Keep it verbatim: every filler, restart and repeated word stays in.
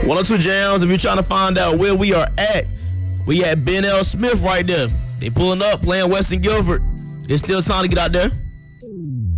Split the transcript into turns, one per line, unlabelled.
one oh two Jams, if you're trying to find out where we are at, we at Ben L. Smith right there. They pulling up, playing Weston Guilford. It's still time to get out there.